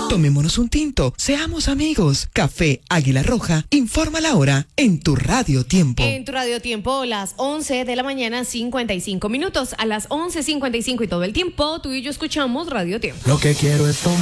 Tomémonos un tinto, seamos amigos. Café Águila Roja, informa la hora en tu Radio Tiempo. En tu Radio Tiempo, las 11 de la mañana, 55 minutos. A las 11:55 y todo el tiempo, tú y yo escuchamos Radio Tiempo. Lo que quiero es tomar.